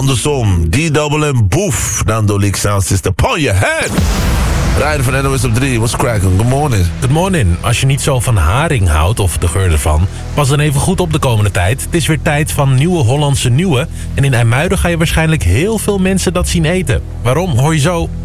Andersom, D-Double en Boef. Nando Leak Sound System. Upon your head. Rijden van NOS op 3. What's cracking? Good morning. Good morning. Als je niet zo van haring houdt, of de geur ervan, pas dan even goed op de komende tijd. Het is weer tijd van Nieuwe Hollandse Nieuwe. En in IJmuiden ga je waarschijnlijk heel veel mensen dat zien eten. Waarom, hoor je zo.